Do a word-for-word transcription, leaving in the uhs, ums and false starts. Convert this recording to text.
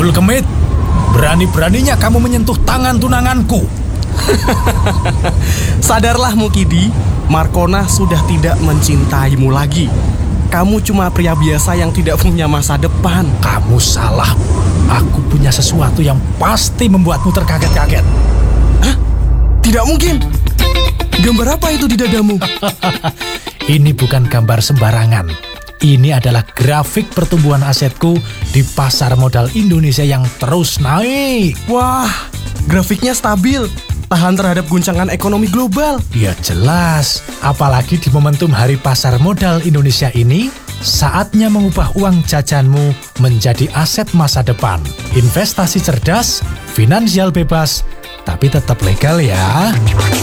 Gul Kemit, berani-beraninya kamu menyentuh tangan tunanganku. Sadarlah Mukidi, Markona sudah tidak mencintaimu lagi. Kamu cuma pria biasa yang tidak punya masa depan. Kamu salah. Aku punya sesuatu yang pasti membuatmu terkaget-kaget. Hah? Tidak mungkin. Gambar apa itu di dadamu? Ini bukan gambar sembarangan. Ini adalah grafik pertumbuhan asetku di pasar modal Indonesia yang terus naik. Wah, grafiknya stabil, tahan terhadap guncangan ekonomi global. Ya jelas, apalagi di momentum Hari Pasar Modal Indonesia ini, saatnya mengubah uang jajanmu menjadi aset masa depan. Investasi cerdas, finansial bebas, tapi tetap legal ya.